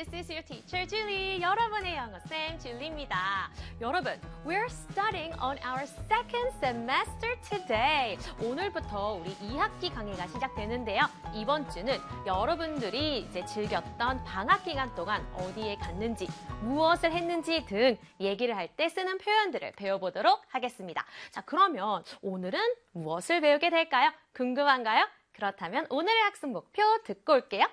This is your teacher, Julie. 여러분의 영어쌤, 줄리입니다. 여러분, we're studying on our second semester today. 오늘부터 우리 2학기 강의가 시작되는데요. 이번 주는 여러분들이 이제 즐겼던 방학 기간 동안 어디에 갔는지, 무엇을 했는지 등 얘기를 할 때 쓰는 표현들을 배워보도록 하겠습니다. 자, 그러면 오늘은 무엇을 배우게 될까요? 궁금한가요? 그렇다면 오늘의 학습 목표 듣고 올게요.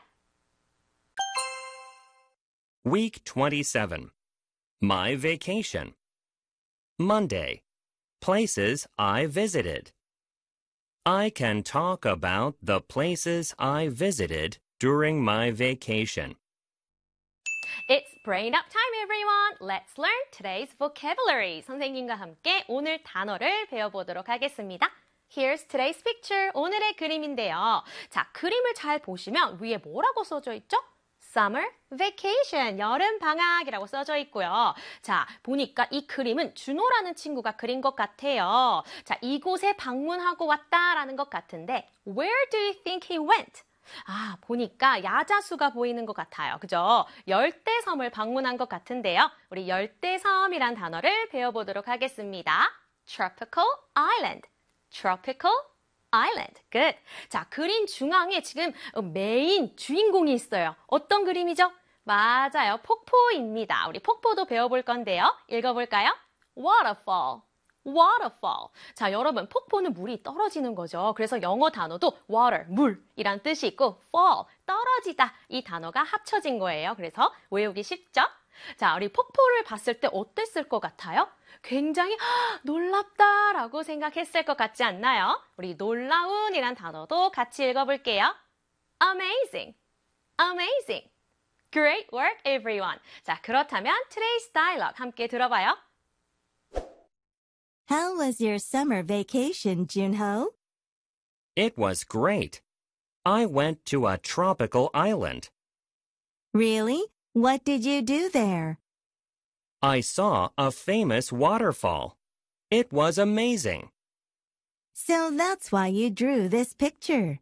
Week 27. My vacation. Monday. Places I visited. I can talk about the places I visited during my vacation. It's brain up time, everyone. Let's learn today's vocabulary. 선생님과 함께 오늘 단어를 배워보도록 하겠습니다. Here's today's picture. 오늘의 그림인데요. 자, 그림을 잘 보시면 위에 뭐라고 써져 있죠? Summer vacation, 여름 방학이라고 써져 있고요. 자, 보니까 이 그림은 준호라는 친구가 그린 것 같아요. 자, 이곳에 방문하고 왔다라는 것 같은데 Where do you think he went? 아, 보니까 야자수가 보이는 것 같아요. 그죠? 열대섬을 방문한 것 같은데요. 우리 열대섬이란 단어를 배워보도록 하겠습니다. Tropical island. Tropical Island. Good. 자, 그림 중앙에 지금 메인 주인공이 있어요. 어떤 그림이죠? 맞아요. 폭포입니다. 우리 폭포도 배워볼 건데요. 읽어볼까요? Waterfall. Waterfall. 자, 여러분, 폭포는 물이 떨어지는 거죠. 그래서 영어 단어도 water, 물이란 뜻이 있고 fall, 떨어지다. 이 단어가 합쳐진 거예요. 그래서 외우기 쉽죠? 자, 우리 폭포를 봤을 때 어땠을 것 같아요? 굉장히 놀랍다라고 생각했을 것 같지 않나요? 우리 놀라운이란 단어도 같이 읽어볼게요. Amazing, amazing. Great work, everyone. 자, 그렇다면 today's dialogue 함께 들어봐요. How was your summer vacation, Junho? It was great. I went to a tropical island. Really? What did you do there? I saw a famous waterfall. It was amazing. So that's why you drew this picture.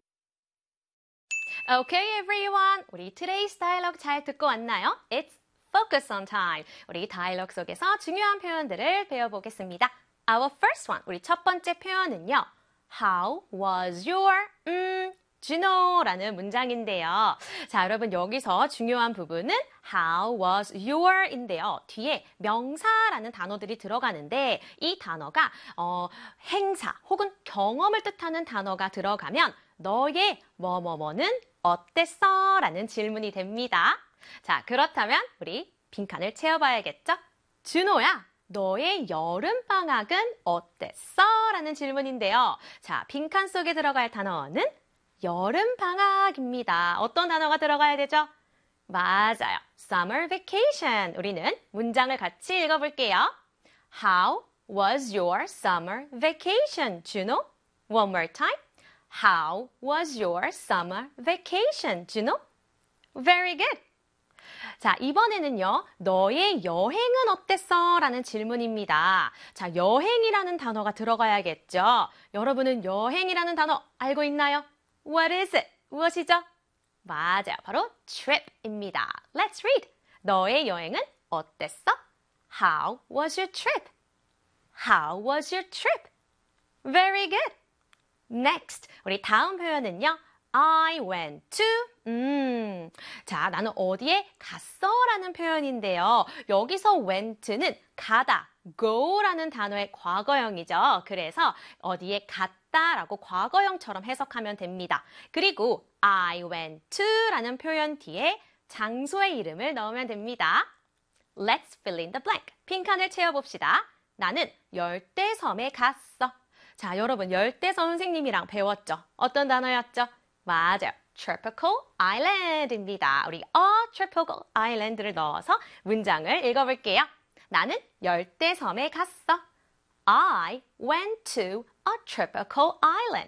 Okay, everyone. 우리 today's dialogue 잘 듣고 왔나요? It's focus on time. 우리 다이얼로그 속에서 중요한 표현들을 배워보겠습니다. Our first one. 우리 첫 번째 표현은요. How was your 준호라는 문장인데요. 자, 여러분 여기서 중요한 부분은 How was your인데요. 뒤에 명사라는 단어들이 들어가는데 이 단어가 행사 혹은 경험을 뜻하는 단어가 들어가면 너의 뭐뭐뭐는 어땠어? 라는 질문이 됩니다. 자, 그렇다면 우리 빈칸을 채워봐야겠죠? 준호야, 너의 여름방학은 어땠어? 라는 질문인데요. 자, 빈칸 속에 들어갈 단어는 여름방학입니다. 어떤 단어가 들어가야 되죠? 맞아요. Summer vacation. 우리는 문장을 같이 읽어볼게요. How was your summer vacation, 준호? One more time. How was your summer vacation, 준호? Very good. 자, 이번에는요. 너의 여행은 어땠어? 라는 질문입니다. 자, 여행이라는 단어가 들어가야겠죠. 여러분은 여행이라는 단어 알고 있나요? What is it? 무엇이죠? 맞아요. 바로 trip입니다. Let's read. 너의 여행은 어땠어? How was your trip? How was your trip? Very good. Next. 우리 다음 표현은요. I went to. 자, 나는 어디에 갔어? 라는 표현인데요. 여기서 went는 가다, go라는 단어의 과거형이죠. 그래서 어디에 갔다라고 과거형처럼 해석하면 됩니다. 그리고 I went to라는 표현 뒤에 장소의 이름을 넣으면 됩니다. Let's fill in the blank. 빈칸을 채워봅시다. 나는 열대섬에 갔어. 자, 여러분 열대섬 선생님이랑 배웠죠? 어떤 단어였죠? 맞아요. Tropical Island입니다. 우리 a tropical island를 넣어서 문장을 읽어볼게요. 나는 열대섬에 갔어. I went to a tropical island.